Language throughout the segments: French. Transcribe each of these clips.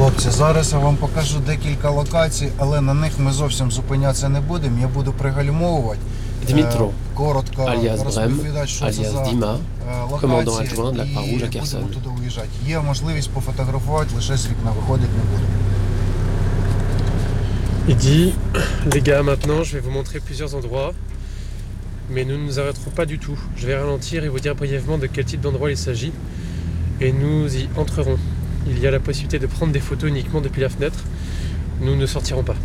Хлопці, зараз я вам покажу декілька локацій, але на них ми зовсім зупинятися не будемо. Я буду пригальмовувати, Dmitro, коротко alias Brem, розповідати, що це alias за Dima, commandant локації, adjoint de la Croix-Rouge à і Kherson. будемо туди уїжджати. Є можливість пофотографувати, лише з вікна виходити не буду. Il dit, les gars, maintenant je vais vous montrer plusieurs endroits, mais nous ne nous arrêterons pas du tout. Je vais ralentir et vous dire brièvement de quel type d'endroit il s'agit, et nous y entrerons. Il y a la possibilité de prendre des photos uniquement depuis la fenêtre. Nous ne sortirons pas.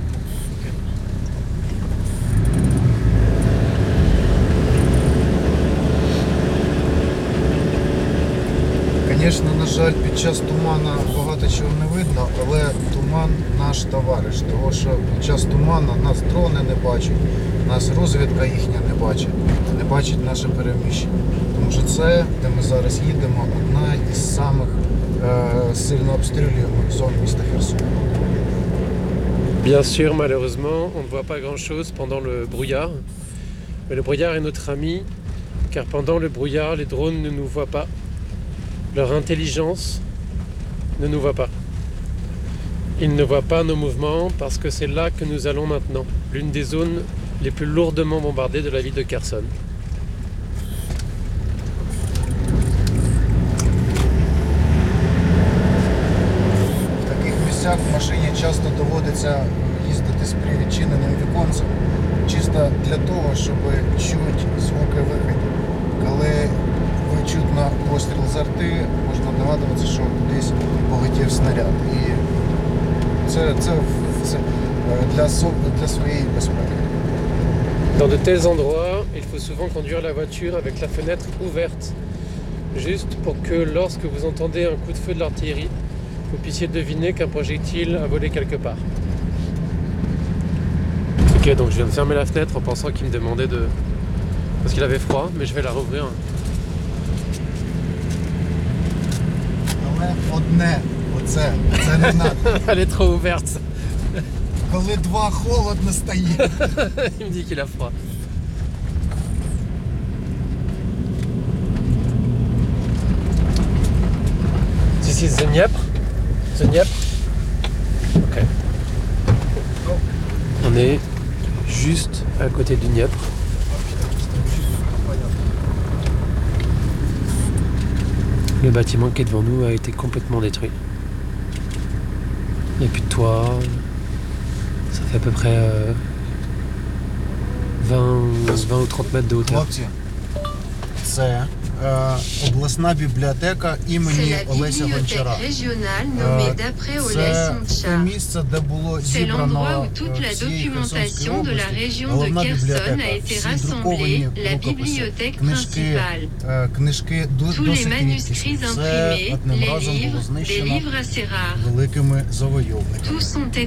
Звісно, на жаль, під час туману багато чого не видно, але туман наш товариш, тому що під час туману нас дрони не бачать, нас розвідка їхня не бачить наше переміщення. Тому що це, де ми зараз їдемо, одна із самих сильно обстрілюємих зон міста Херсона. Bien sûr, malheureusement, on ne voit pas grand-chose pendant le brouillard. Mais le brouillard est notre ami, car pendant le brouillard, les drones ne nous voient pas. Leur intelligence ne nous voit pas. Ils ne voient pas nos mouvements parce que c'est là que nous allons maintenant, l'une des zones les plus lourdement bombardées de la ville de Kherson. В таких місцях в машині часто доводиться їздити з привідчиненим віконцем, чисто для того, щоб чути звуки виходів. Коли чутно постріл з арти, можна догадуватися, що кудись полетів снаряд. І це для своєї безпеки. Dans de tels endroits, il faut souvent conduire la voiture avec la fenêtre ouverte, juste pour que lorsque vous entendez un coup de feu de l'artillerie, vous puissiez deviner qu'un projectile a volé quelque part. Ok, donc je viens de fermer la fenêtre en pensant qu'il me demandait de... parce qu'il avait froid, mais je vais la rouvrir. Одне, це не надо. Elle est trop ouverte. Коли два холодно стає. Il me dit qu'il a froid. This is the Dniepr. The Dniepr. Ok. On est juste à côté du Dniepr. Le bâtiment qui est devant nous a été complètement détruit. Il n'y a plus de toit. Ça fait à peu près 20 ou 30 mètres de hauteur. Хлопці, це обласна бібліотека імені Олеся Гончара. Це місце, де було зібрано всієї Херсонської області, головна бібліотека, всі друковані рукописи, книжки досить рідкісні. Все одним разом було знищено великими завойовниками.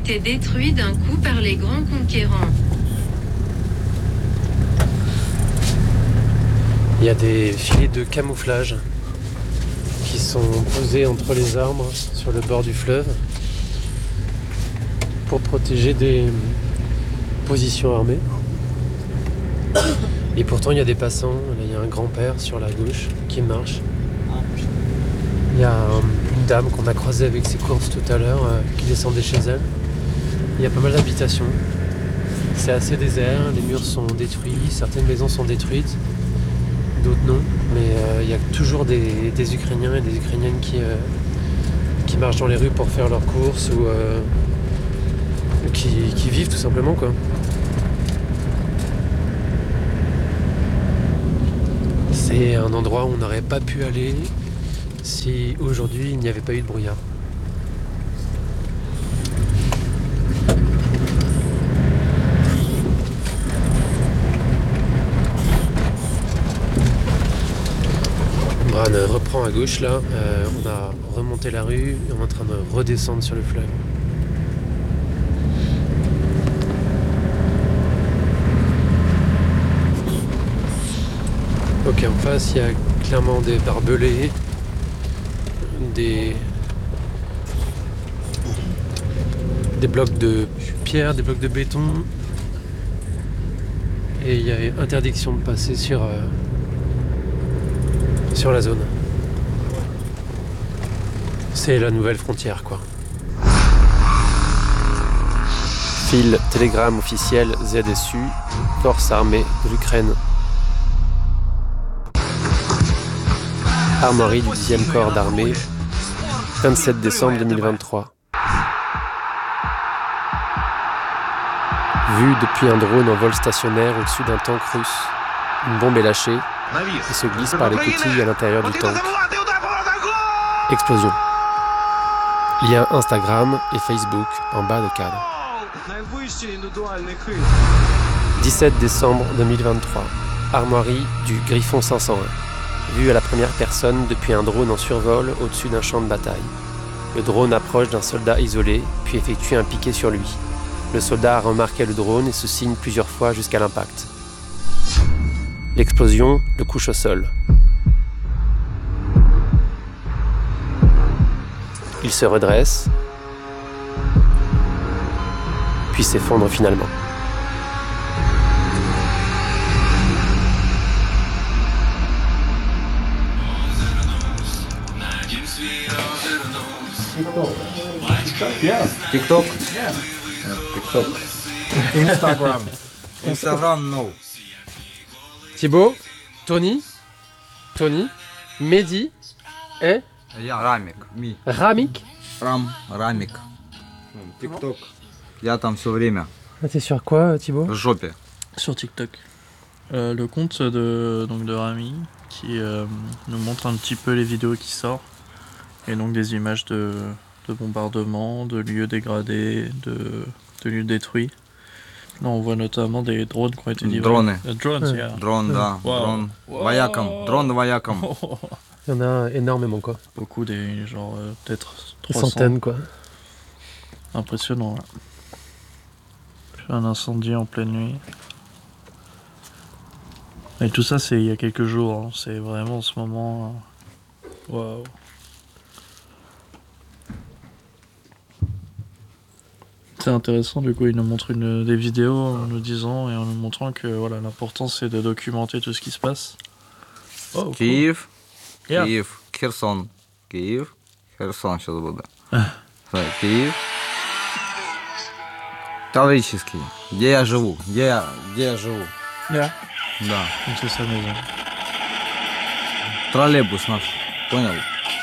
Il y a des filets de camouflage qui sont posés entre les arbres sur le bord du fleuve pour protéger des positions armées. Et pourtant il y a des passants, là, il y a un grand-père sur la gauche qui marche. Il y a une dame qu'on a croisée avec ses courses tout à l'heure qui descendait chez elle. Il y a pas mal d'habitations. C'est assez désert, les murs sont détruits, certaines maisons sont détruites. D'autres non, mais il y a toujours des Ukrainiens et des Ukrainiennes qui marchent dans les rues pour faire leurs courses ou qui vivent tout simplement quoi. C'est un endroit où on n'aurait pas pu aller si aujourd'hui il n'y avait pas eu de brouillard. On reprend à gauche là, on a remonté la rue et on est en train de redescendre sur le fleuve. Ok, en face il y a clairement des barbelés, des blocs de pierre, des blocs de béton, et il y a interdiction de passer sur la zone. C'est la nouvelle frontière quoi. Fil télégramme officiel ZSU, Forces armées de l'Ukraine. Armoirie du 10e corps d'armée, 27 décembre 2023. Vue depuis un drone en vol stationnaire au-dessus d'un tank russe. Une bombe est lâchée et se glisse par les coutilles à l'intérieur du tank. Explosion. Lien Instagram et Facebook en bas de cadre. 17 décembre 2023. Armoirie du Griffon 501. Vue à la première personne depuis un drone en survol au-dessus d'un champ de bataille. Le drone approche d'un soldat isolé, puis effectue un piqué sur lui. Le soldat a remarqué le drone et se signe plusieurs fois jusqu'à l'impact. L'explosion le couche au sol. Il se redresse, puis s'effondre finalement. TikTok? TikTok. Instagram. Instagram, no. Thibaut, Tony, Mehdi et Я Рамик. Ми. Ramik. Рамик. TikTok. Я там все время. Ah, t'es sur quoi, Thibaut? В жопе. Sur TikTok. Le compte de Rami qui nous montre un petit peu les vidéos qui sortent et donc des images de bombardements, de lieux dégradés, de lieux détruits. Là, on voit notamment des drones qui ont été livrés. Drones. Drones, yeah. Дрон, да. Wow. Дрон. Wow. Вояком. Дрон вояком. Il y en a énormément, quoi. Beaucoup, genre peut-être Des 300. centaines, quoi. Impressionnant, là. Un incendie en pleine nuit. Et tout ça, c'est il y a quelques jours. Hein. C'est vraiment en ce moment. Waouh. C'est intéressant, du coup, il nous montre des vidéos en nous disant et en nous montrant que voilà, l'important c'est de documenter tout ce qui se passe. Oh, cool. Киев. Yeah. Киев. Херсон. Киев. Херсон сейчас буду. Киев. Таврический. Где я живу? Где я живу? Yeah. Да. Donc c'est sa maison. Троллейбус наш. Понял?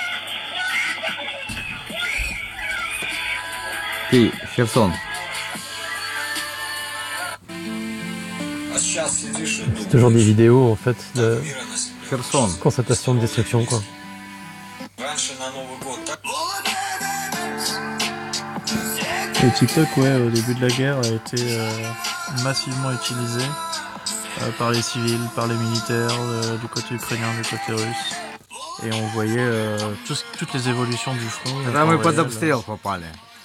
Киев. Херсон. C'est toujours des vidéos, en fait, de Херсон. constatation de destruction, quoi. Et TikTok, ouais, au début de la guerre, a été massivement utilisé par les civils, par les militaires, du côté ukrainien, du côté russe. Et on voyait toutes les évolutions du front. Когда en мы temps под réel. обстрел попали.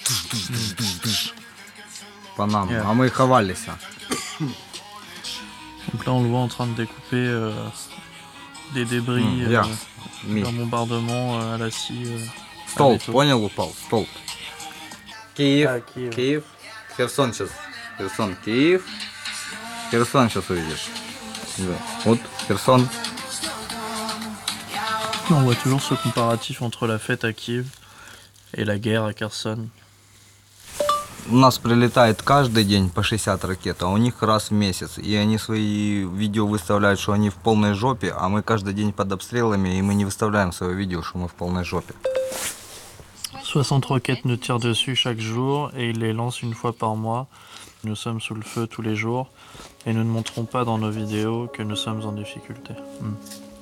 По нам. Yeah. А мы ховались. Donc là, on le voit en train de découper des débris Yeah. Ми. d'un bombardement à la scie. Столб, béton. понял, упал? Столб. Киев. Ah, Kiev. Киев. Херсон сейчас. Херсон. Киев. Херсон сейчас увидишь. Да. Вот Херсон. On voit toujours ce comparatif entre la fête à Kiev et la guerre à Kherson. У нас прилетает каждый день по 60 ракет, а у них раз в месяц. И они свои видео выставляют, что они в полной жопе, а мы каждый день под обстрелами, и мы не выставляем свое видео, что мы в полной жопе. 60 roquettes nous tirent dessus chaque jour et ils les lancent une fois par mois. Nous sommes sous le feu tous les jours et nous ne montrons pas dans nos vidéos que nous sommes en difficulté.